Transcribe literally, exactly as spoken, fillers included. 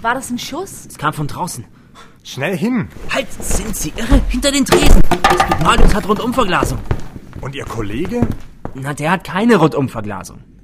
War das ein Schuss? Es kam von draußen. Schnell hin! Halt, sind Sie irre? Hinter den Tresen. Das Pygmalion hat Rundumverglasung. Und Ihr Kollege? Na, der hat keine Rundumverglasung.